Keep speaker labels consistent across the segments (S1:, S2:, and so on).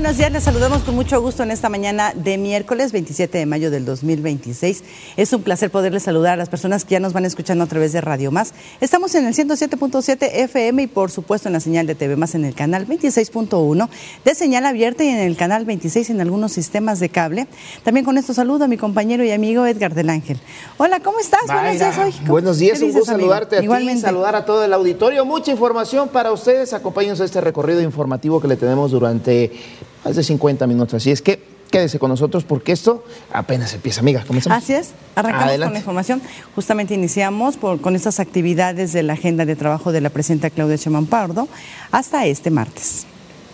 S1: buenos días, les saludamos con mucho gusto en esta mañana de miércoles 27 de mayo del 2026. Es un placer poderles saludar a las personas que ya nos van escuchando a través de Radio Más. Estamos en el 107.7 FM y por supuesto en la señal de TV Más en el canal 26.1 de señal abierta y en el canal 26 en algunos sistemas de cable. También con esto saludo a mi compañero y amigo Edgar del Ángel. Hola, ¿cómo estás?
S2: Buenos
S1: días hoy.
S2: Buenos días, un gusto saludarte a
S1: Igualmente.
S2: ti, saludar a todo el auditorio. Mucha información para ustedes. Acompáñenos a este recorrido informativo que le tenemos durante más de 50 minutos. Así es que quédese con nosotros porque esto apenas empieza. Amiga, comenzamos.
S1: Así es, arrancamos
S2: Adelante.
S1: con la información. Justamente iniciamos con estas actividades de la agenda de trabajo de la presidenta Claudia Sheinbaum Pardo hasta este martes.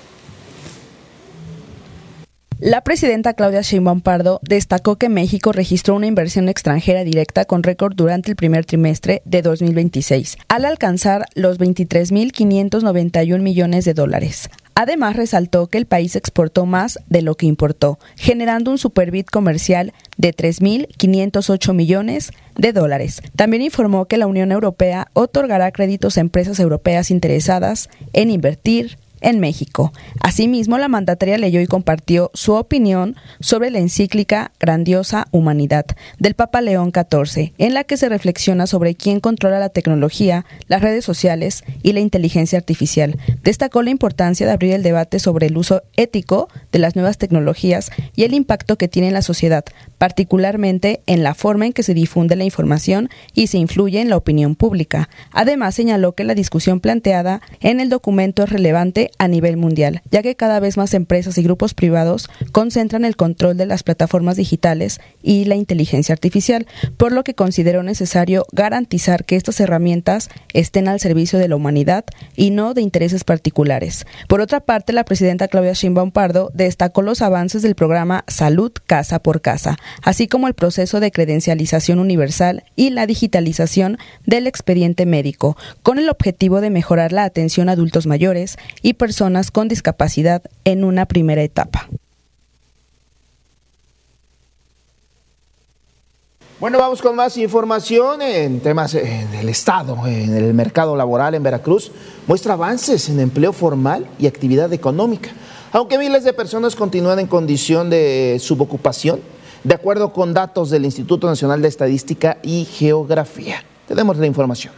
S3: La presidenta Claudia Sheinbaum Pardo destacó que México registró una inversión extranjera directa con récord durante el primer trimestre de 2026, al alcanzar los 23.591 millones de dólares. Además, resaltó que el país exportó más de lo que importó, generando un superávit comercial de 3.508 millones de dólares. También informó que la Unión Europea otorgará créditos a empresas europeas interesadas en invertir en México. Asimismo, la mandataria leyó y compartió su opinión sobre la encíclica Grandiosa Humanidad del Papa León XIV, en la que se reflexiona sobre quién controla la tecnología, las redes sociales y la inteligencia artificial. Destacó la importancia de abrir el debate sobre el uso ético de las nuevas tecnologías y el impacto que tiene en la sociedad, particularmente en la forma en que se difunde la información y se influye en la opinión pública. Además, señaló que la discusión planteada en el documento es relevante a nivel mundial, ya que cada vez más empresas y grupos privados concentran el control de las plataformas digitales y la inteligencia artificial, por lo que consideró necesario garantizar que estas herramientas estén al servicio de la humanidad y no de intereses particulares. Por otra parte, la presidenta Claudia Sheinbaum Pardo destacó los avances del programa Salud Casa por Casa, así como el proceso de credencialización universal y la digitalización del expediente médico, con el objetivo de mejorar la atención a adultos mayores y personas con discapacidad en una primera etapa.
S2: Bueno, vamos con más información en temas del Estado, en el mercado laboral en Veracruz. Muestra avances en empleo formal y actividad económica, aunque miles de personas continúan en condición de subocupación, de acuerdo con datos del Instituto Nacional de Estadística y Geografía. Tenemos la información.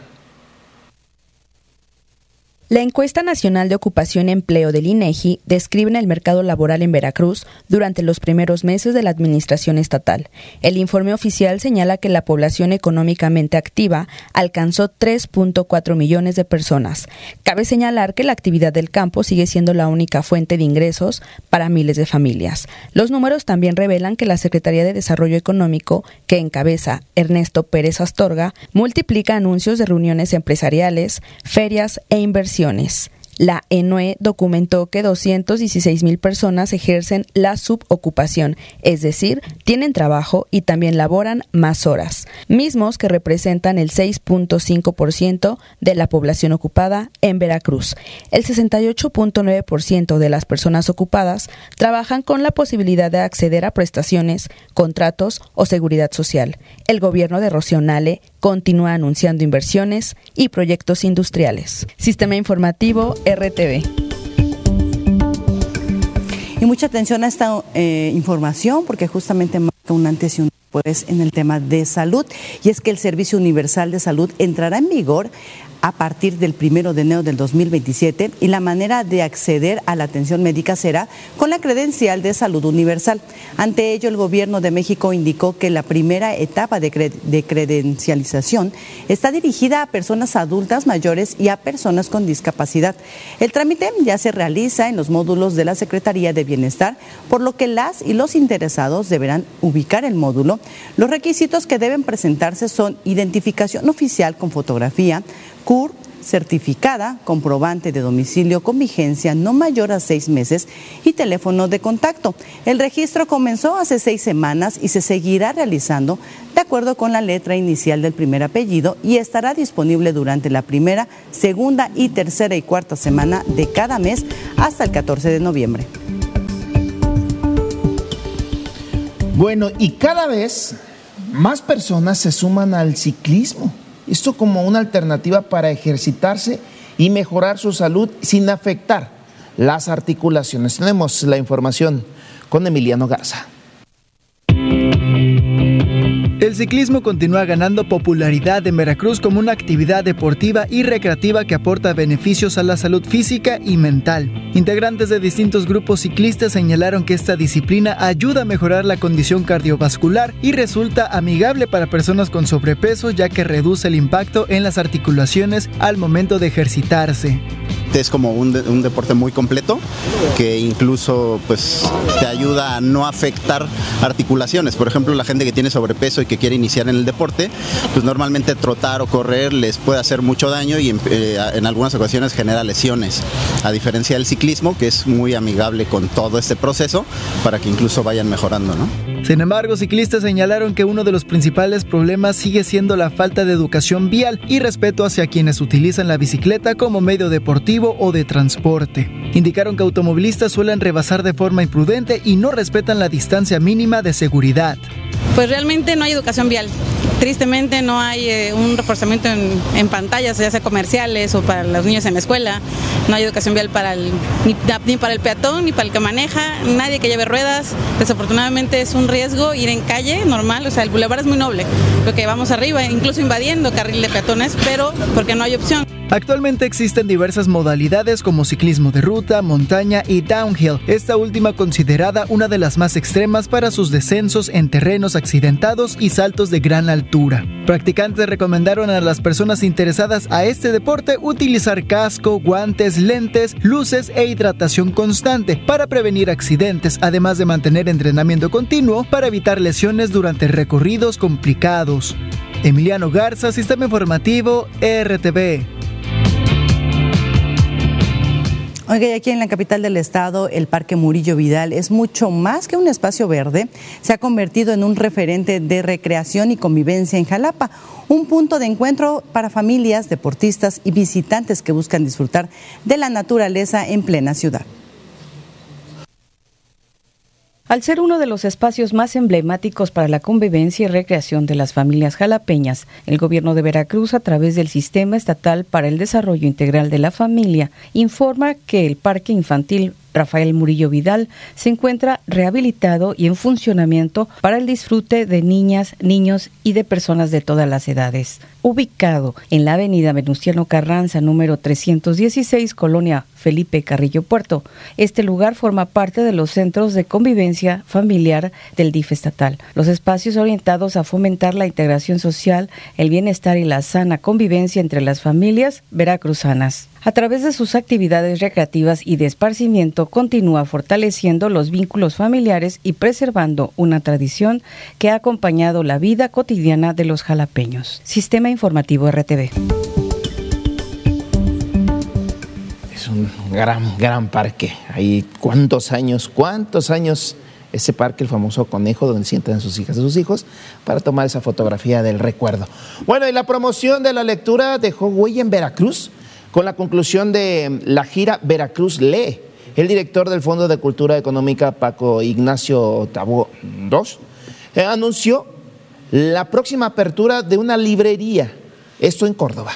S3: La encuesta nacional de ocupación y empleo del INEGI describe el mercado laboral en Veracruz durante los primeros meses de la administración estatal. El informe oficial señala que la población económicamente activa alcanzó 3.4 millones de personas. Cabe señalar que la actividad del campo sigue siendo la única fuente de ingresos para miles de familias. Los números también revelan que la Secretaría de Desarrollo Económico, que encabeza Ernesto Pérez Astorga, multiplica anuncios de reuniones empresariales, ferias e inversiones. La ENOE documentó que 216,000 personas ejercen la subocupación, es decir, tienen trabajo y también laboran más horas, mismos que representan el 6.5% de la población ocupada en Veracruz. El 68.9% de las personas ocupadas trabajan con la posibilidad de acceder a prestaciones, contratos o seguridad social. El gobierno de Rocío Nale continúa anunciando inversiones y proyectos industriales. Sistema informativo RTV.
S1: Y mucha atención a esta información porque justamente marca un antes y un después en el tema de salud, y es que el Servicio Universal de Salud entrará en vigor a partir del 1 de enero del 2027 y la manera de acceder a la atención médica será con la credencial de salud universal. Ante ello, el Gobierno de México indicó que la primera etapa de credencialización está dirigida a personas adultas mayores y a personas con discapacidad. El trámite ya se realiza en los módulos de la Secretaría de Bienestar, por lo que las y los interesados deberán ubicar el módulo. Los requisitos que deben presentarse son identificación oficial con fotografía, CUR certificada, comprobante de domicilio con vigencia no mayor a 6 meses y teléfono de contacto. El registro comenzó hace 6 semanas y se seguirá realizando de acuerdo con la letra inicial del primer apellido y estará disponible durante la primera, segunda y tercera y cuarta semana de cada mes hasta el 14 de noviembre.
S2: Bueno, y cada vez más personas se suman al ciclismo. Esto como una alternativa para ejercitarse y mejorar su salud sin afectar las articulaciones. Tenemos la información con Emiliano Garza.
S4: El ciclismo continúa ganando popularidad en Veracruz como una actividad deportiva y recreativa que aporta beneficios a la salud física y mental. Integrantes de distintos grupos ciclistas señalaron que esta disciplina ayuda a mejorar la condición cardiovascular y resulta amigable para personas con sobrepeso, ya que reduce el impacto en las articulaciones al momento de ejercitarse.
S5: Es como un deporte muy completo que incluso pues te ayuda a no afectar articulaciones. Por ejemplo, la gente que tiene sobrepeso y que quiere iniciar en el deporte, pues normalmente trotar o correr les puede hacer mucho daño y en algunas ocasiones genera lesiones. A diferencia del ciclismo, que es muy amigable con todo este proceso para que incluso vayan mejorando, ¿no?
S4: Sin embargo, ciclistas señalaron que uno de los principales problemas sigue siendo la falta de educación vial y respeto hacia quienes utilizan la bicicleta como medio deportivo o de transporte. Indicaron que automovilistas suelen rebasar de forma imprudente y no respetan la distancia mínima de seguridad.
S6: Pues realmente no hay educación vial. Tristemente no hay un reforzamiento en pantallas, ya sea comerciales o para los niños en la escuela. No hay educación vial ni para el peatón, ni para el que maneja, nadie que lleve ruedas. Desafortunadamente es un riesgo ir en calle normal, o sea, el bulevar es muy noble, porque vamos arriba, incluso invadiendo carril de peatones, pero porque no hay opción.
S4: Actualmente existen diversas modalidades como ciclismo de ruta, montaña y downhill, esta última considerada una de las más extremas para sus descensos en terrenos accidentados y saltos de gran altura. Practicantes recomendaron a las personas interesadas a este deporte utilizar casco, guantes, lentes, luces e hidratación constante para prevenir accidentes, además de mantener entrenamiento continuo para evitar lesiones durante recorridos complicados. Emiliano Garza, Sistema Informativo, RTV.
S1: Oiga, y aquí en la capital del estado, el Parque Murillo Vidal es mucho más que un espacio verde. Se ha convertido en un referente de recreación y convivencia en Jalapa, un punto de encuentro para familias, deportistas y visitantes que buscan disfrutar de la naturaleza en plena ciudad.
S3: Al ser uno de los espacios más emblemáticos para la convivencia y recreación de las familias jalapeñas, el gobierno de Veracruz, a través del Sistema Estatal para el Desarrollo Integral de la Familia, informa que el Parque Infantil Rafael Murillo Vidal se encuentra rehabilitado y en funcionamiento para el disfrute de niñas, niños y de personas de todas las edades. Ubicado en la avenida Venustiano Carranza, número 316, Colonia Felipe Carrillo Puerto, este lugar forma parte de los centros de convivencia familiar del DIF estatal. Los espacios orientados a fomentar la integración social, el bienestar y la sana convivencia entre las familias veracruzanas. A través de sus actividades recreativas y de esparcimiento, continúa fortaleciendo los vínculos familiares y preservando una tradición que ha acompañado la vida cotidiana de los jalapeños. Sistema Informativo RTV.
S2: Es un gran parque. Hay cuántos años ese parque, el famoso conejo, donde sientan sus hijas y sus hijos para tomar esa fotografía del recuerdo. Bueno, y la promoción de la lectura dejó huella en Veracruz con la conclusión de la gira Veracruz Lee. El director del Fondo de Cultura Económica, Paco Ignacio Tabo II, anunció la próxima apertura de una librería, esto en Córdoba.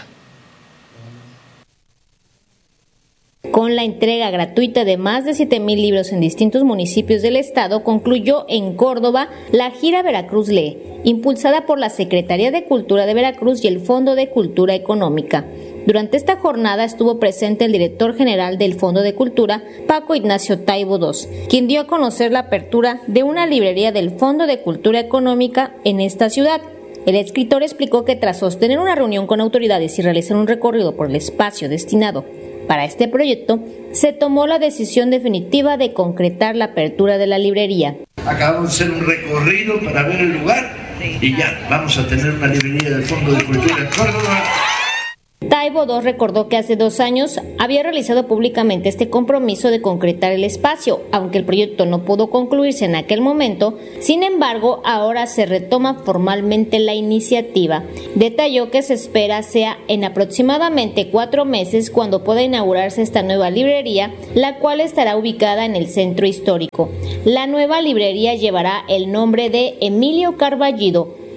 S7: Con la entrega gratuita de más de 7,000 libros en distintos municipios del estado, concluyó en Córdoba la gira Veracruz Lee, impulsada por la Secretaría de Cultura de Veracruz y el Fondo de Cultura Económica. Durante esta jornada estuvo presente el director general del Fondo de Cultura, Paco Ignacio Taibo II, quien dio a conocer la apertura de una librería del Fondo de Cultura Económica en esta ciudad. El escritor explicó que tras sostener una reunión con autoridades y realizar un recorrido por el espacio destinado para este proyecto, se tomó la decisión definitiva de concretar la apertura de la librería.
S8: Acabamos de hacer un recorrido para ver el lugar y ya vamos a tener una librería del Fondo de Cultura en Córdoba.
S7: Taibo II recordó que hace 2 años había realizado públicamente este compromiso de concretar el espacio, aunque el proyecto no pudo concluirse en aquel momento. Sin embargo, ahora se retoma formalmente la iniciativa. Detalló que se espera sea en aproximadamente 4 meses cuando pueda inaugurarse esta nueva librería, la cual estará ubicada en el centro histórico. La nueva librería llevará el nombre de Emilio Carballido,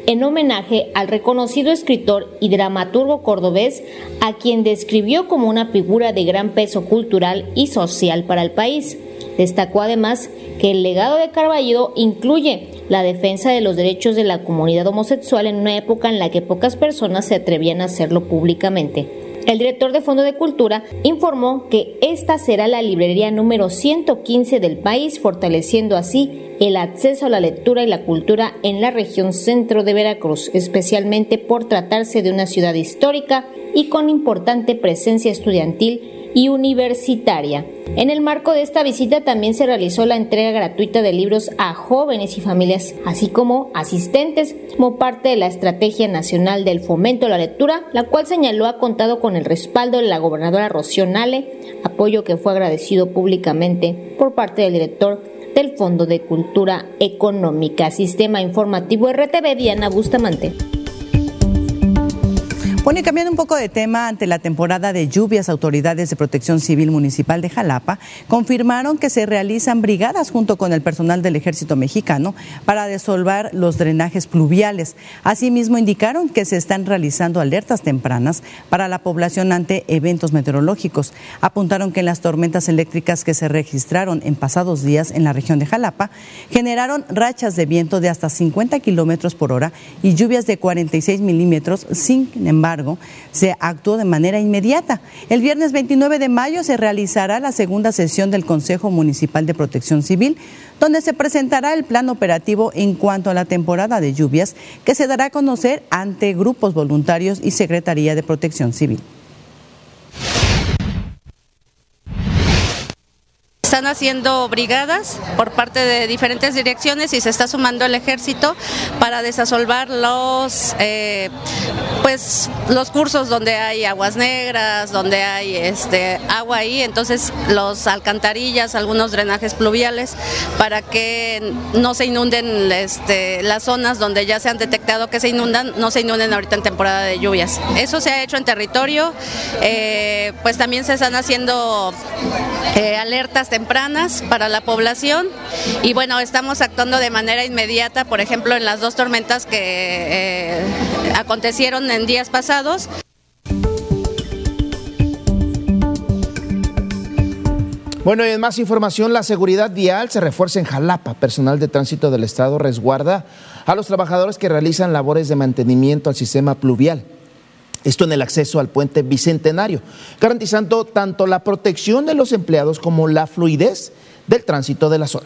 S7: en homenaje al reconocido escritor y dramaturgo cordobés, a quien describió como una figura de gran peso cultural y social para el país. Destacó además que el legado de Carballido incluye la defensa de los derechos de la comunidad homosexual en una época en la que pocas personas se atrevían a hacerlo públicamente. El director de Fondo de Cultura informó que esta será la librería número 115 del país, fortaleciendo así el acceso a la lectura y la cultura en la región centro de Veracruz, especialmente por tratarse de una ciudad histórica y con importante presencia estudiantil y universitaria. En el marco de esta visita también se realizó la entrega gratuita de libros a jóvenes y familias, así como asistentes, como parte de la Estrategia Nacional del Fomento a la Lectura, la cual señaló ha contado con el respaldo de la gobernadora Rocío Nale, apoyo que fue agradecido públicamente por parte del director del Fondo de Cultura Económica. Sistema Informativo RTV, Diana Bustamante.
S1: Bueno, y cambiando un poco de tema, ante la temporada de lluvias, autoridades de Protección Civil Municipal de Jalapa confirmaron que se realizan brigadas junto con el personal del Ejército Mexicano para desolvar los drenajes pluviales. Asimismo, indicaron que se están realizando alertas tempranas para la población ante eventos meteorológicos. Apuntaron que las tormentas eléctricas que se registraron en pasados días en la región de Jalapa generaron rachas de viento de hasta 50 kilómetros por hora y lluvias de 46 milímetros. Sin embargo, se actuó de manera inmediata. El viernes 29 de mayo se realizará la segunda sesión del Consejo Municipal de Protección Civil, donde se presentará el plan operativo en cuanto a la temporada de lluvias, que se dará a conocer ante grupos voluntarios y Secretaría de Protección Civil.
S9: Están haciendo brigadas por parte de diferentes direcciones y se está sumando el ejército para desasolvar los cursos donde hay aguas negras, donde hay agua ahí, entonces los alcantarillas, algunos drenajes pluviales, para que no se inunden las zonas donde ya se han detectado que se inundan, no se inunden ahorita en temporada de lluvias. Eso se ha hecho en territorio, pues también se están haciendo alertas tempranas para la población y bueno, estamos actuando de manera inmediata, por ejemplo, en las dos tormentas que acontecieron en días pasados.
S2: Bueno, y en más información, la seguridad vial se refuerza en Jalapa. Personal de tránsito del estado resguarda a los trabajadores que realizan labores de mantenimiento al sistema pluvial. Esto en el acceso al puente Bicentenario, garantizando tanto la protección de los empleados como la fluidez del tránsito de la zona.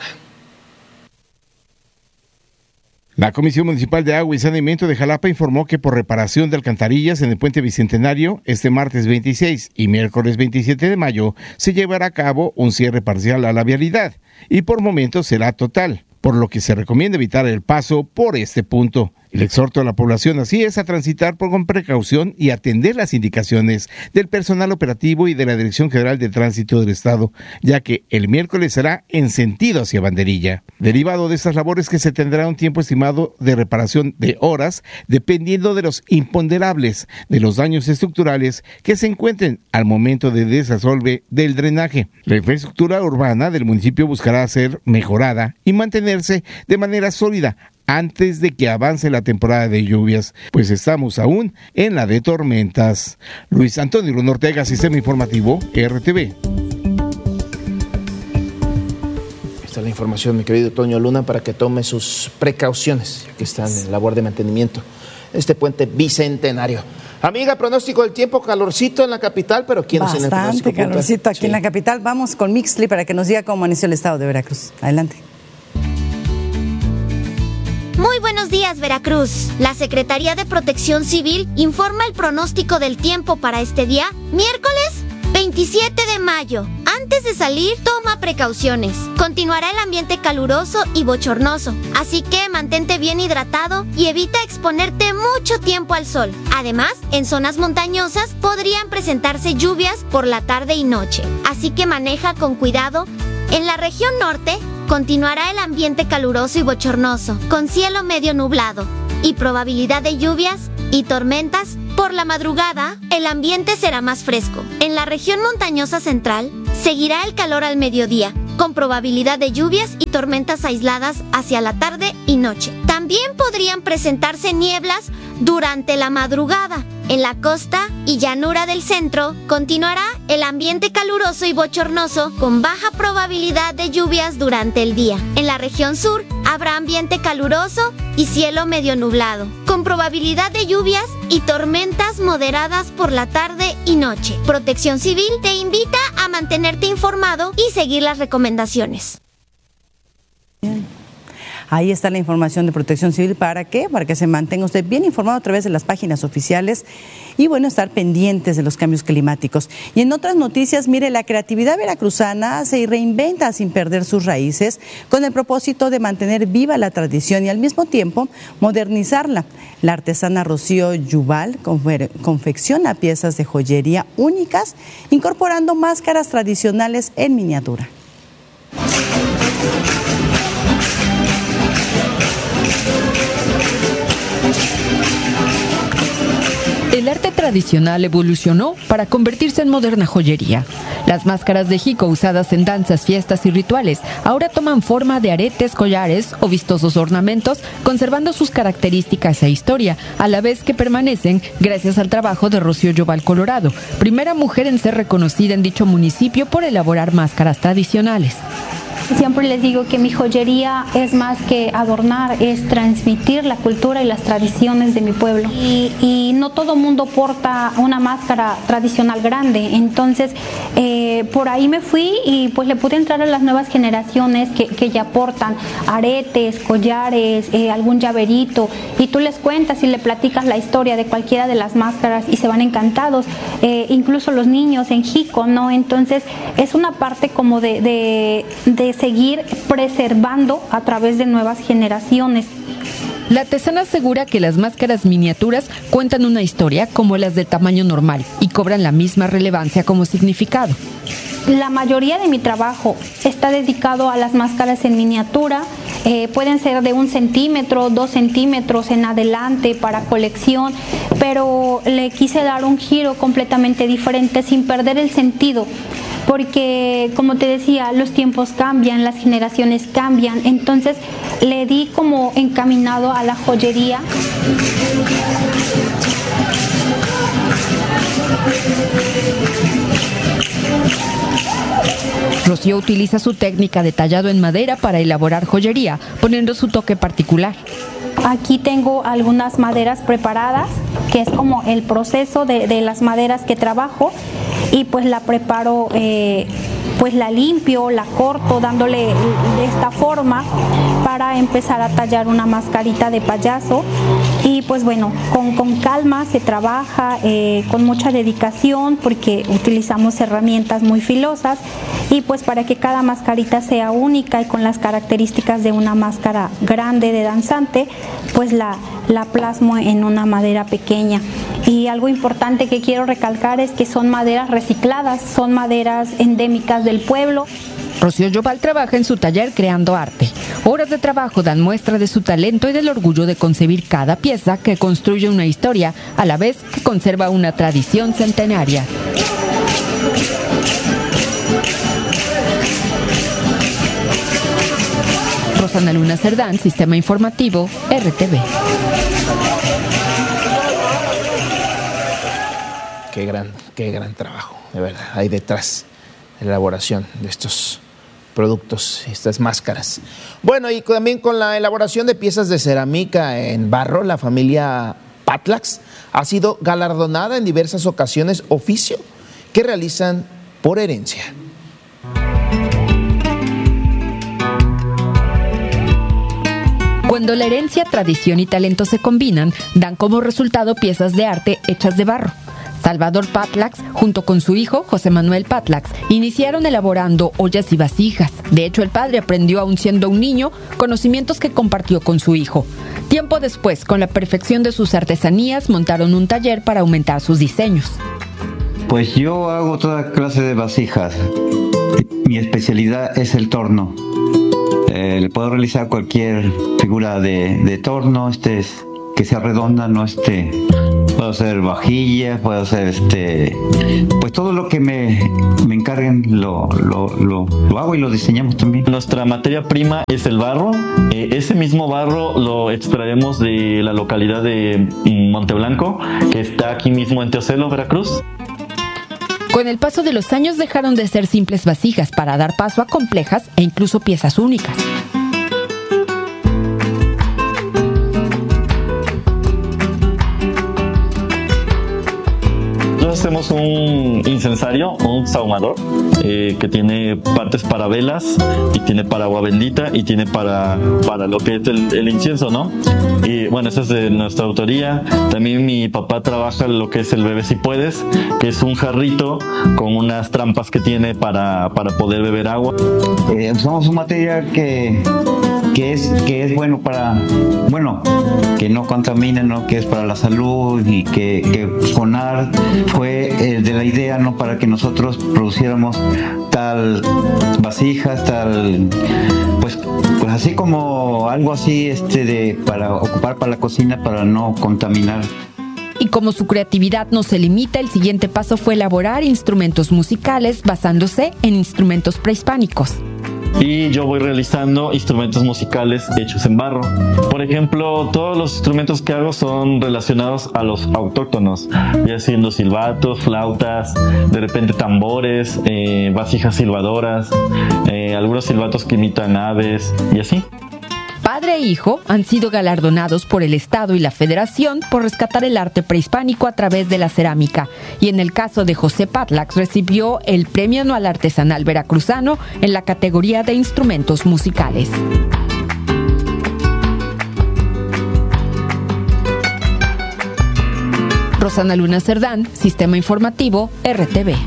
S10: La Comisión Municipal de Agua y Saneamiento de Jalapa informó que por reparación de alcantarillas en el puente Bicentenario, este martes 26 y miércoles 27 de mayo, se llevará a cabo un cierre parcial a la vialidad y por momentos será total, por lo que se recomienda evitar el paso por este punto. El exhorto a la población así es a transitar con precaución y atender las indicaciones del personal operativo y de la Dirección General de Tránsito del Estado, ya que el miércoles será en sentido hacia Banderilla. Derivado de estas labores que se tendrá un tiempo estimado de reparación de horas, dependiendo de los imponderables de los daños estructurales que se encuentren al momento de desasolve del drenaje. La infraestructura urbana del municipio buscará ser mejorada y mantenerse de manera sólida antes de que avance la temporada de lluvias, pues estamos aún en la de tormentas. Luis Antonio Luna Ortega, Sistema Informativo, RTV.
S2: Esta es la información, mi querido Toño Luna, para que tome sus precauciones, que están en labor de mantenimiento. Este puente Bicentenario. Amiga, pronóstico del tiempo, calorcito en la capital, pero ¿quién es en el pronóstico?
S1: Bastante calorcito aquí en la capital. Vamos con Mixly para que nos diga cómo amaneció el estado de Veracruz. Adelante.
S11: Muy buenos días, Veracruz. La Secretaría de Protección Civil informa el pronóstico del tiempo para este día, miércoles 27 de mayo. Antes de salir, toma precauciones. Continuará el ambiente caluroso y bochornoso, así que mantente bien hidratado y evita exponerte mucho tiempo al sol. Además, en zonas montañosas podrían presentarse lluvias por la tarde y noche, así que maneja con cuidado. En la región norte, continuará el ambiente caluroso y bochornoso, con cielo medio nublado y probabilidad de lluvias y tormentas. Por la madrugada, el ambiente será más fresco. En la región montañosa central, seguirá el calor al mediodía, con probabilidad de lluvias y tormentas aisladas hacia la tarde y noche. También podrían presentarse nieblas durante la madrugada. En la costa y llanura del centro continuará el ambiente caluroso y bochornoso con baja probabilidad de lluvias durante el día. En la región sur habrá ambiente caluroso y cielo medio nublado, con probabilidad de lluvias y tormentas moderadas por la tarde y noche. Protección Civil te invita a mantenerte informado y seguir las recomendaciones.
S1: Ahí está la información de Protección Civil. ¿Para qué? Para que se mantenga usted bien informado a través de las páginas oficiales y, bueno, estar pendientes de los cambios climáticos. Y en otras noticias, mire, la creatividad veracruzana se reinventa sin perder sus raíces con el propósito de mantener viva la tradición y al mismo tiempo modernizarla. La artesana Rocío Yuval confecciona piezas de joyería únicas, incorporando máscaras tradicionales en miniatura.
S12: El arte tradicional evolucionó para convertirse en moderna joyería. Las máscaras de jico usadas en danzas, fiestas y rituales ahora toman forma de aretes, collares o vistosos ornamentos, conservando sus características e historia, a la vez que permanecen gracias al trabajo de Rocío Yuval Colorado, primera mujer en ser reconocida en dicho municipio por elaborar máscaras tradicionales.
S13: Siempre les digo que mi joyería es más que adornar, es transmitir la cultura y las tradiciones de mi pueblo. Y no todo mundo porta una máscara tradicional grande, entonces por ahí me fui y pues le pude entrar a las nuevas generaciones que ya portan aretes, collares, algún llaverito, y tú les cuentas y le platicas la historia de cualquiera de las máscaras y se van encantados, incluso los niños en jico, ¿no? Entonces es una parte como de seguir preservando a través de nuevas generaciones.
S12: La artesana asegura que las máscaras miniaturas cuentan una historia como las de tamaño normal y cobran la misma relevancia como significado.
S13: La mayoría de mi trabajo está dedicado a las máscaras en miniatura. Pueden ser de 1 centímetro, 2 centímetros en adelante para colección, pero le quise dar un giro completamente diferente sin perder el sentido. Porque, como te decía, los tiempos cambian, las generaciones cambian, entonces le di como encaminado a la joyería.
S12: Rocío utiliza su técnica de tallado en madera para elaborar joyería, poniendo su toque particular.
S13: Aquí tengo algunas maderas preparadas, que es como el proceso de las maderas que trabajo, y pues la preparo, pues la limpio, la corto, dándole de esta forma para empezar a tallar una mascarita de payaso. Y pues bueno, con calma se trabaja, con mucha dedicación, porque utilizamos herramientas muy filosas, y pues para que cada mascarita sea única y con las características de una máscara grande de danzante, pues la plasmo en una madera pequeña. Y algo importante que quiero recalcar es que son maderas recicladas, son maderas endémicas del pueblo.
S12: Rocío Yuval trabaja en su taller creando arte. Horas de trabajo dan muestra de su talento y del orgullo de concebir cada pieza que construye una historia, a la vez que conserva una tradición centenaria. Rosana Luna Cerdán, Sistema Informativo, RTV.
S2: Qué gran trabajo, de verdad, hay detrás de la elaboración de estos productos, estas máscaras. Bueno, y también con la elaboración de piezas de cerámica en barro, la familia Patlax ha sido galardonada en diversas ocasiones, oficio que realizan por herencia.
S12: Cuando la herencia, tradición y talento se combinan, dan como resultado piezas de arte hechas de barro. Salvador Patlax, junto con su hijo, José Manuel Patlax, iniciaron elaborando ollas y vasijas. De hecho, el padre aprendió aún siendo un niño, conocimientos que compartió con su hijo. Tiempo después, con la perfección de sus artesanías, montaron un taller para aumentar sus diseños.
S14: Pues yo hago toda clase de vasijas. Mi especialidad es el torno. Le puedo realizar cualquier figura de torno, que sea redonda, no puedo hacer vajillas, puedo hacer pues todo lo que me encarguen lo hago y lo diseñamos también.
S15: Nuestra materia prima es el barro. Ese mismo barro lo extraemos de la localidad de Monteblanco, que está aquí mismo en Teocelo, Veracruz.
S12: Con el paso de los años dejaron de ser simples vasijas para dar paso a complejas e incluso piezas únicas.
S15: Hacemos un incensario, un sahumador, que tiene partes para velas y tiene para agua bendita y tiene para lo que es el incienso, ¿no? Y bueno, esa es de nuestra autoría. También mi papá trabaja lo que es el bebé si puedes, que es un jarrito con unas trampas que tiene para poder beber agua.
S14: Usamos un material que es bueno que no contamine, ¿no? Que es para la salud y que Fonar fue de la idea, ¿no? Para que nosotros produciéramos tal vasijas, tal pues así como algo así para ocupar para la cocina, para no contaminar.
S12: Y como su creatividad no se limita, el siguiente paso fue elaborar instrumentos musicales basándose en instrumentos prehispánicos.
S15: Y yo voy realizando instrumentos musicales hechos en barro. Por ejemplo, todos los instrumentos que hago son relacionados a los autóctonos, ya siendo silbatos, flautas, de repente tambores, vasijas silbadoras, algunos silbatos que imitan aves y así.
S12: Padre e hijo han sido galardonados por el Estado y la Federación por rescatar el arte prehispánico a través de la cerámica. Y en el caso de José Patlax recibió el Premio Anual Artesanal Veracruzano en la categoría de instrumentos musicales. Rosana Luna Cerdán, Sistema Informativo, RTV.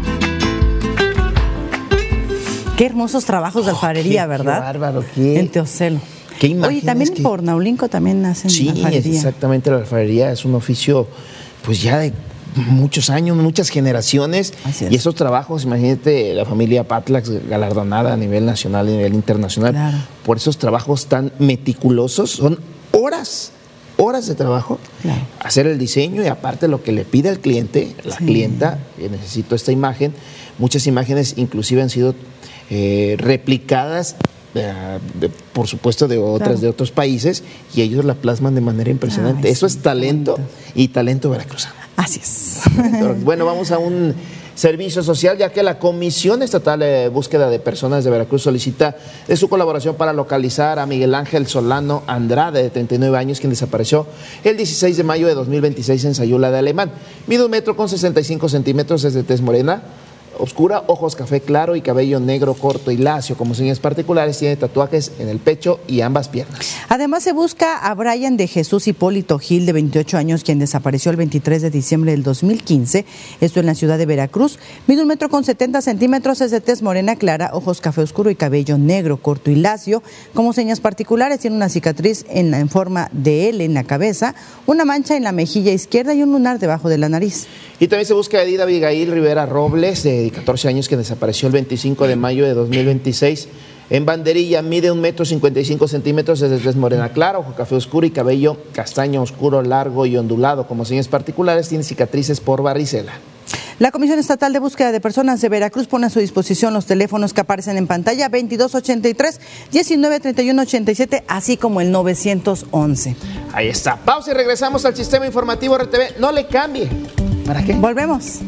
S1: Qué hermosos trabajos de alfarería, ¿verdad?
S2: Qué bárbaro, ¿qué?
S1: En Teocelo.
S2: ¿Qué
S1: Oye, también por Naulinco también hacen alfarería.
S2: Sí, exactamente, la alfarería es un oficio pues ya de muchos años, muchas generaciones. Y esos trabajos, imagínate la familia Patlax galardonada a nivel nacional y a nivel internacional por esos trabajos tan meticulosos. Son horas de trabajo, hacer el diseño y aparte lo que le pide al cliente, la clienta, necesito esta imagen. Muchas imágenes inclusive han sido replicadas por supuesto de otros países y ellos la plasman de manera impresionante. Eso es talento y talento veracruzano.
S1: Así es.
S2: Bueno, vamos a un servicio social, ya que la Comisión Estatal de Búsqueda de Personas de Veracruz solicita de su colaboración para localizar a Miguel Ángel Solano Andrade, de 39 años, quien desapareció el 16 de mayo de 2026 en Sayula de Alemán. Mide 1,65 metros, es de tez morena oscura, ojos café claro y cabello negro corto y lacio. Como señas particulares, tiene tatuajes en el pecho y ambas piernas.
S1: Además, se busca a Brian de Jesús Hipólito Gil, de 28 años, quien desapareció el 23 de diciembre del 2015, esto en la ciudad de Veracruz. Mide 1,70 metros, es de tez morena clara, ojos café oscuro y cabello negro corto y lacio. Como señas particulares, tiene una cicatriz en forma de L en la cabeza, una mancha en la mejilla izquierda y un lunar debajo de la nariz.
S2: Y también se busca a Edith Abigail Rivera Robles, de 14 años, que desapareció el 25 de mayo de 2026 en Banderilla. Mide 1,55 metros, es de tez morena clara, ojo café oscuro y cabello castaño oscuro, largo y ondulado. Como señas particulares, tiene cicatrices por varicela.
S1: La Comisión Estatal de Búsqueda de Personas de Veracruz pone a su disposición los teléfonos que aparecen en pantalla, 2283-193187, así como el 911.
S2: Ahí está. Pausa y regresamos al Sistema Informativo RTV. No le cambie. ¿Para qué?
S1: Volvemos.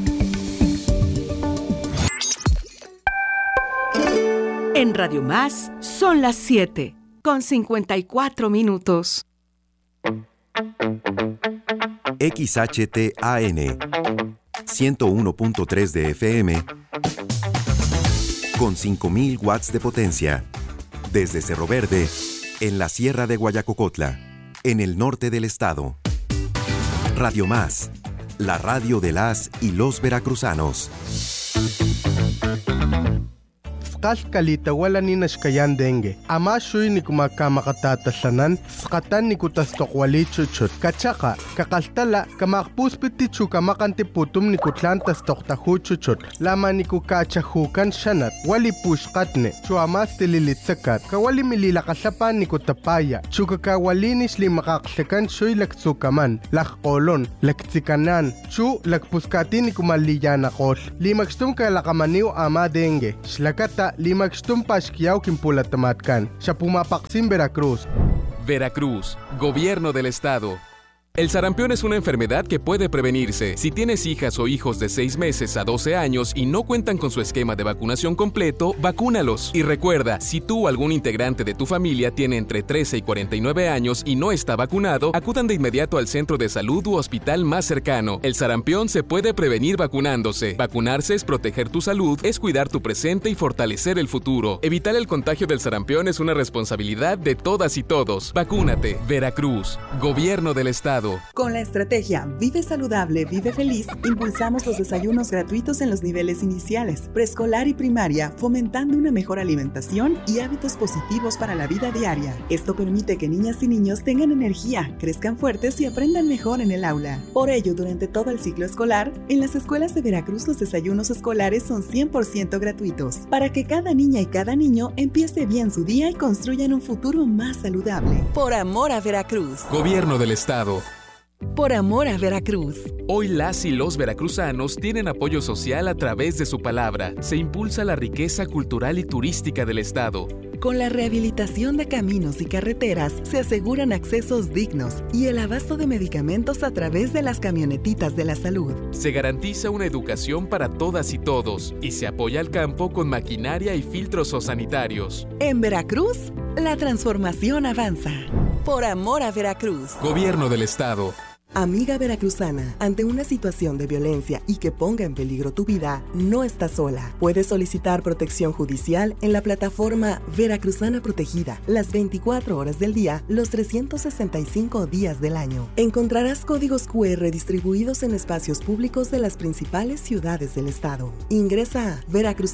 S16: En Radio Más son las 7:54.
S17: XHTAN 101.3 de FM con 5,000 watts de potencia. Desde Cerro Verde, en la Sierra de Guayacocotla, en el norte del estado. Radio Más, la radio de las y los veracruzanos.
S18: Askal kalita wala ni nashkayan dengue. Ama shuy ni kumakamatatatasanan, skatan ni kutastokwali chuchut. Kachaka, kakaltala, kamakpuspiti chukamakantiputum ni kutlan tastoktahu chuchut. Lama ni kukachahukan shanat, wali pushkatne, chuamas tililitsakat, kawali mililakasapan ni kutapaya, chukakawalinis li makaksakan shuy laktsukaman, lakkolon, laktsikanan, chu lakpuskati ni kumalliyanakol. Limakstum kalakamaniw ama dengue. Shlakata limakstum pashkiyaw kimpulatamatkan. Siya pumapaksin Veracruz.
S19: Veracruz, Gobierno del Estado. El sarampión es una enfermedad que puede prevenirse. Si tienes hijas o hijos de 6 meses a 12 años y no cuentan con su esquema de vacunación completo, vacúnalos. Y recuerda, si tú o algún integrante de tu familia tiene entre 13 y 49 años y no está vacunado, acudan de inmediato al centro de salud u hospital más cercano. El sarampión se puede prevenir vacunándose. Vacunarse es proteger tu salud, es cuidar tu presente y fortalecer el futuro. Evitar el contagio del sarampión es una responsabilidad de todas y todos. Vacúnate. Veracruz, Gobierno del Estado.
S20: Con la estrategia Vive Saludable, Vive Feliz, impulsamos los desayunos gratuitos en los niveles iniciales, preescolar y primaria, fomentando una mejor alimentación y hábitos positivos para la vida diaria. Esto permite que niñas y niños tengan energía, crezcan fuertes y aprendan mejor en el aula. Por ello, durante todo el ciclo escolar, en las escuelas de Veracruz los desayunos escolares son 100% gratuitos, para que cada niña y cada niño empiece bien su día y construyan un futuro más saludable. Por amor a Veracruz.
S19: Gobierno del Estado.
S20: Por amor a Veracruz.
S19: Hoy las y los veracruzanos tienen apoyo social a través de su palabra. Se impulsa la riqueza cultural y turística del Estado.
S20: Con la rehabilitación de caminos y carreteras se aseguran accesos dignos y el abasto de medicamentos a través de las camionetitas de la salud.
S19: Se garantiza una educación para todas y todos y se apoya al campo con maquinaria y filtros sanitarios.
S20: En Veracruz, la transformación avanza. Por amor a Veracruz.
S19: Gobierno del Estado.
S20: Amiga veracruzana, ante una situación de violencia y que ponga en peligro tu vida, no estás sola. Puedes solicitar protección judicial en la plataforma Veracruzana Protegida, las 24 horas del día, los 365 días del año. Encontrarás códigos QR distribuidos en espacios públicos de las principales ciudades del estado. Ingresa a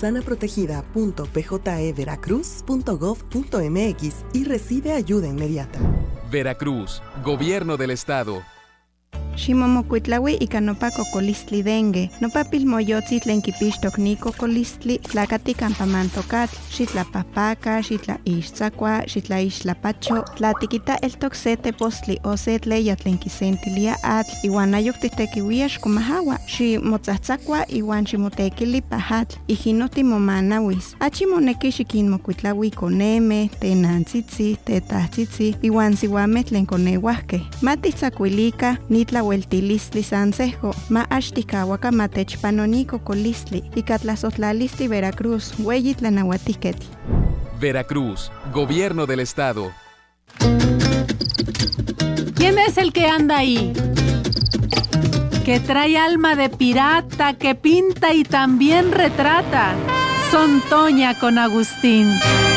S20: veracruzana.pjeveracruz.gov.mx y recibe ayuda inmediata.
S19: Veracruz, Gobierno del Estado.
S21: Ximomocuitlaui ika nopa cocolistli dengue, nopa pilmoyotzi tlen kipixtok ni cocolistli, tlakati campamantokatl, xitlapahpaka, xitlaixtzakua, xitlaixtlapacho, tlatikita eltok se tepostli o se tleya tlen kisentilia atl, iwan ayok titekiuia xkomahawa, ximotzatzakua iwan ximotekili pahatl, ijino timomanawis. Achi moneki xikinmocuitlaui koneme, tenantzitzi, tetahtzitzi, iwan siuameh tlen koneuahkeh. Matitzakuilika, nitla Hueltilistli Sansejo, ma axtikawaka matechpanoniko colistli, ikatlazotlalistli Veracruz, hueyitlanauatiketl.
S19: Veracruz, Gobierno del Estado.
S22: ¿Quién es el que anda ahí? Que trae alma de pirata, que pinta y también retrata. Son Toña con Agustín.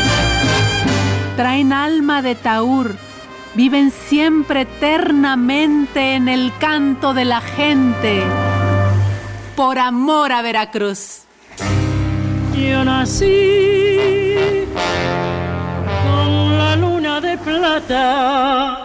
S22: Traen alma de taur. Viven siempre eternamente en el canto de la gente. Por amor a Veracruz.
S23: Yo nací con la luna de plata.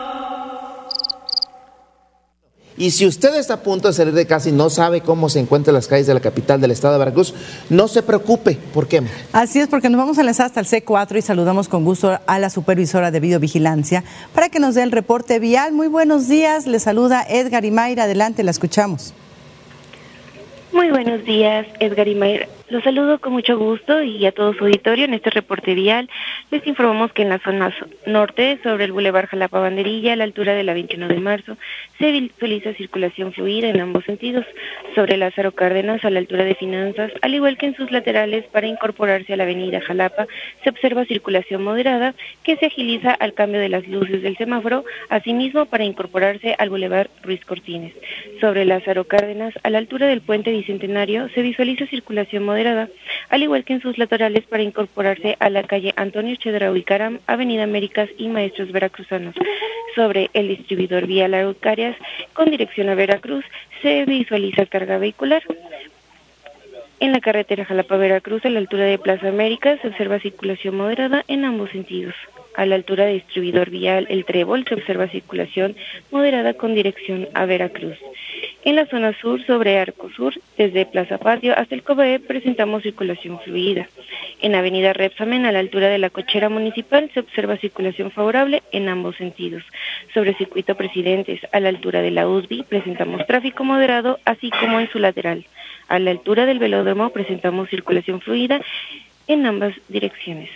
S2: Y si usted está a punto de salir de casa y no sabe cómo se encuentran las calles de la capital del estado de Veracruz, no se preocupe. ¿Por qué?
S1: Así es, porque nos vamos a enlazar hasta el C4 y saludamos con gusto a la supervisora de videovigilancia para que nos dé el reporte vial. Muy buenos días, le saluda Edgar Imayra. Adelante, la escuchamos.
S24: Muy buenos días, Edgar Imayra. Los saludo con mucho gusto y a todo su auditorio. En este reporte vial les informamos que en la zona norte, sobre el Boulevard Jalapa Banderilla, a la altura de la 21 de marzo, se visualiza circulación fluida en ambos sentidos. Sobre Lázaro Cárdenas, a la altura de Finanzas, al igual que en sus laterales para incorporarse a la avenida Jalapa, se observa circulación moderada que se agiliza al cambio de las luces del semáforo, asimismo para incorporarse al Boulevard Ruiz Cortines. Sobre Lázaro Cárdenas, a la altura del Puente Bicentenario, se visualiza circulación moderada, al igual que en sus laterales para incorporarse a la calle Antonio Chedraui Caram, Avenida Américas y Maestros Veracruzanos. Sobre el distribuidor vial Araucarias, con dirección a Veracruz, se visualiza carga vehicular. En la carretera Jalapa-Veracruz, a la altura de Plaza América, se observa circulación moderada en ambos sentidos. A la altura de distribuidor vial El Trébol se observa circulación moderada con dirección a Veracruz. En la zona sur, sobre Arco Sur, desde Plaza Patio hasta el Cobae, presentamos circulación fluida. En avenida Repsamen, a la altura de la cochera municipal, se observa circulación favorable en ambos sentidos. Sobre Circuito Presidentes, a la altura de la USB, presentamos tráfico moderado, así como en su lateral. A la altura del velódromo, presentamos circulación fluida en ambas direcciones.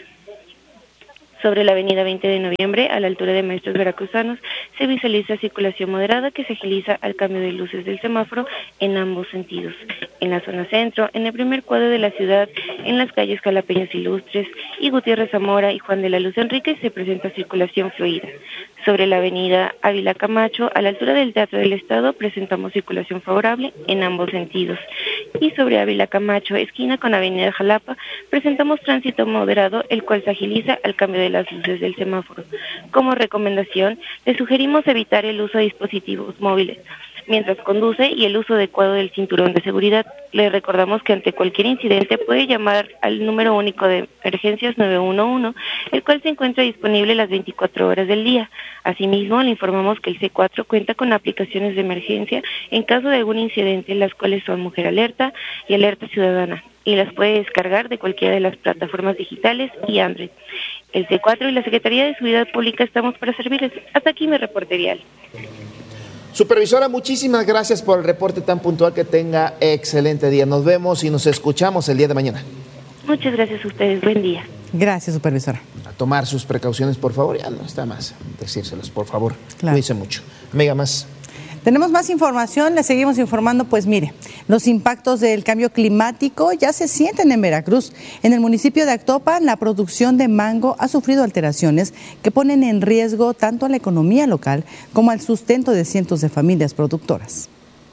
S24: Sobre la avenida 20 de noviembre, a la altura de Maestros Veracruzanos, se visualiza circulación moderada que se agiliza al cambio de luces del semáforo en ambos sentidos. En la zona centro, en el primer cuadro de la ciudad, en las calles Jalapeños Ilustres y Gutiérrez Zamora y Juan de la Luz Enríquez se presenta circulación fluida. Sobre la avenida Ávila Camacho, a la altura del Teatro del Estado, presentamos circulación favorable en ambos sentidos. Y sobre Ávila Camacho, esquina con avenida Jalapa, presentamos tránsito moderado, el cual se agiliza al cambio de las luces del semáforo. Como recomendación, le sugerimos evitar el uso de dispositivos móviles mientras conduce y el uso adecuado del cinturón de seguridad. Le recordamos que ante cualquier incidente puede llamar al número único de emergencias 911, el cual se encuentra disponible las 24 horas del día. Asimismo, le informamos que el C4 cuenta con aplicaciones de emergencia en caso de algún incidente, las cuales son Mujer Alerta y Alerta Ciudadana, y las puede descargar de cualquiera de las plataformas digitales y Android. El C4 y la Secretaría de Seguridad Pública estamos para servirles. Hasta aquí mi reporte vial.
S2: Supervisora, muchísimas gracias por el reporte tan puntual. Que tenga excelente día. Nos vemos y nos escuchamos el día de mañana.
S24: Muchas gracias a ustedes. Buen día.
S1: Gracias, supervisora.
S2: A tomar sus precauciones, por favor. Ya no está más decírselos, por favor.
S1: Claro.
S2: Cuídense mucho. Amiga, más.
S1: Tenemos más información, le seguimos informando. Pues mire, los impactos del cambio climático ya se sienten en Veracruz. En el municipio de Actopan, la producción de mango ha sufrido alteraciones que ponen en riesgo tanto a la economía local como al sustento de cientos de familias productoras.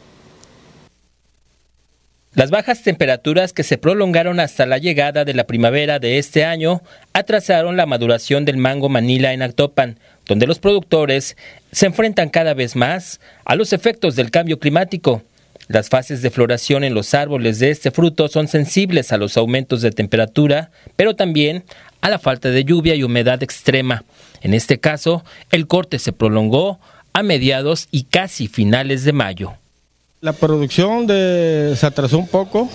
S3: Las bajas temperaturas que se prolongaron hasta la llegada de la primavera de este año atrasaron la maduración del mango Manila en Actopan, donde los productores se enfrentan cada vez más a los efectos del cambio climático. Las fases de floración en los árboles de este fruto son sensibles a los aumentos de temperatura, pero también a la falta de lluvia y humedad extrema. En este caso, el corte se prolongó a mediados y casi finales de mayo.
S4: La producción se atrasó un poco,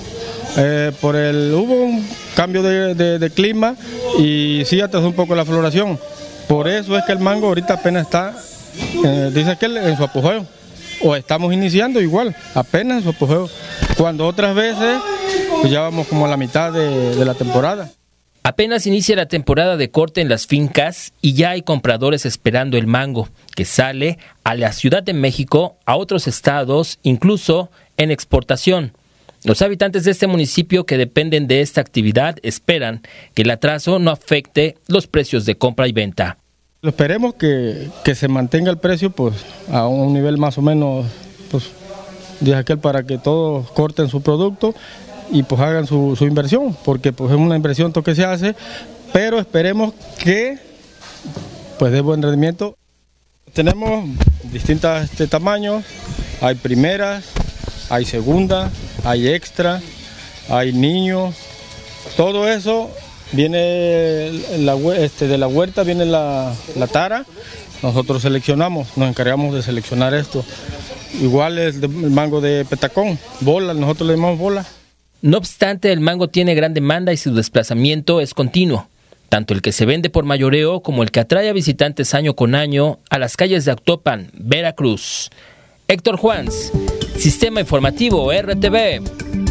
S4: hubo un cambio de clima y sí atrasó un poco la floración. Por eso es que el mango ahorita apenas está, dice que en su apogeo, o estamos iniciando igual, apenas en su apogeo, cuando otras veces pues ya vamos como a la mitad de la temporada.
S3: Apenas inicia la temporada de corte en las fincas y ya hay compradores esperando el mango, que sale a la Ciudad de México, a otros estados, incluso en exportación. Los habitantes de este municipio que dependen de esta actividad esperan que el atraso no afecte los precios de compra y venta.
S4: Esperemos que se mantenga el precio pues a un nivel más o menos pues, de aquel para que todos corten su producto y pues hagan su inversión, porque pues es una inversión que se hace, pero esperemos que pues dé buen rendimiento. Tenemos distintos tamaños, hay primeras, hay segunda, hay extra, hay niños, todo eso viene de la huerta, viene la tara, nosotros seleccionamos, nos encargamos de seleccionar esto. Igual es el mango de petacón, bola, nosotros le llamamos bola.
S3: No obstante, el mango tiene gran demanda y su desplazamiento es continuo, tanto el que se vende por mayoreo como el que atrae a visitantes año con año a las calles de Actopan, Veracruz. Héctor Juans, Sistema Informativo RTV.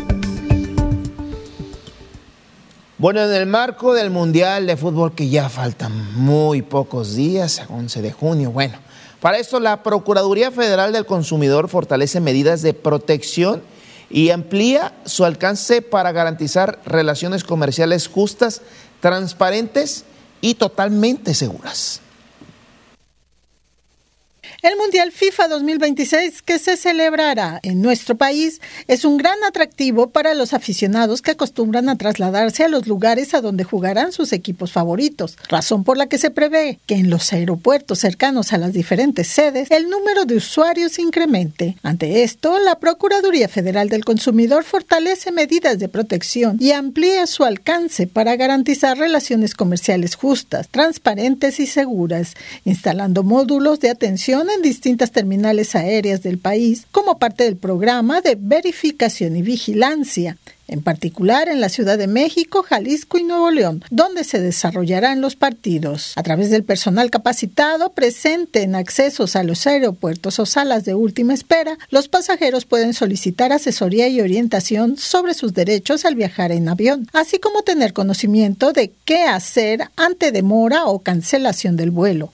S2: Bueno, en el marco del Mundial de Fútbol, que ya faltan muy pocos días, 11 de junio, bueno, para esto la Procuraduría Federal del Consumidor fortalece medidas de protección y amplía su alcance para garantizar relaciones comerciales justas, transparentes y totalmente seguras.
S5: El Mundial FIFA 2026, que se celebrará en nuestro país, es un gran atractivo para los aficionados que acostumbran a trasladarse a los lugares a donde jugarán sus equipos favoritos, razón por la que se prevé que en los aeropuertos cercanos a las diferentes sedes el número de usuarios incremente. Ante esto, la Procuraduría Federal del Consumidor fortalece medidas de protección y amplía su alcance para garantizar relaciones comerciales justas, transparentes y seguras, instalando módulos de atención en distintas terminales aéreas del país como parte del programa de verificación y vigilancia, en particular en la Ciudad de México, Jalisco y Nuevo León, donde se desarrollarán los partidos. A través del personal capacitado presente en accesos a los aeropuertos o salas de última espera, los pasajeros pueden solicitar asesoría y orientación sobre sus derechos al viajar en avión, así como tener conocimiento de qué hacer ante demora o cancelación del vuelo.